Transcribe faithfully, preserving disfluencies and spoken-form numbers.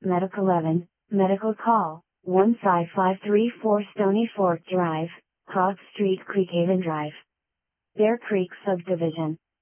Medic eleven, Medical Call, one five five three four Stony Fork Drive, Cross Street, Creekhaven Drive. Bear Creek Subdivision.